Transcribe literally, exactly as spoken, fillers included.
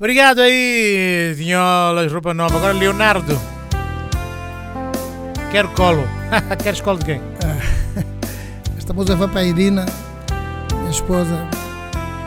Obrigado aí, Tinholas, roupa nova. Agora Leonardo. Quero colo. Queres colo de quem? Esta música vai para a Irina, minha esposa.